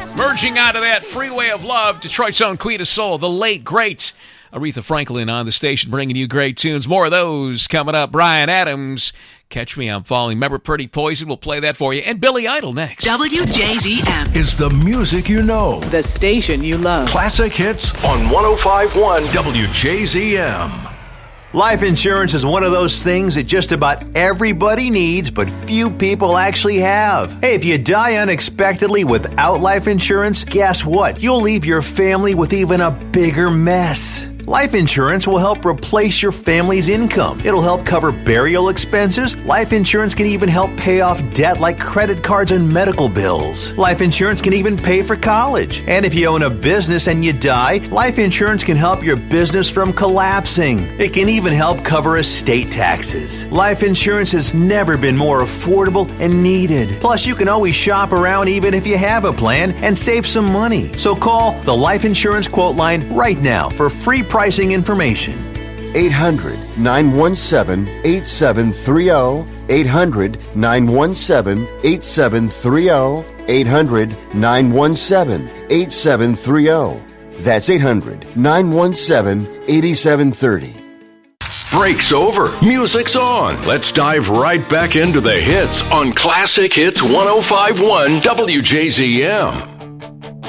Merging out of that freeway of love, Detroit's own Queen of Soul, the late, great Aretha Franklin on the station, bringing you great tunes. More of those coming up. Bryan Adams, Catch Me, I'm Falling. Remember Pretty Poison? We'll play that for you. And Billy Idol next. WJZM is the music you know. The station you love. Classic hits on 105.1 WJZM. Life insurance is one of those things that just about everybody needs, but few people actually have. Hey, if you die unexpectedly without life insurance, guess what? You'll leave your family with even a bigger mess. Life insurance will help replace your family's income. It'll help cover burial expenses. Life insurance can even help pay off debt like credit cards and medical bills. Life insurance can even pay for college. And if you own a business and you die, life insurance can help your business from collapsing. It can even help cover estate taxes. Life insurance has never been more affordable and needed. Plus, you can always shop around even if you have a plan and save some money. So call the Life Insurance Quote Line right now for free pricing information. 800-917-8730. 800-917-8730. 800-917-8730. That's 800-917-8730. Break's over. Music's on. Let's dive right back into the hits on Classic Hits 105.1 WJZM.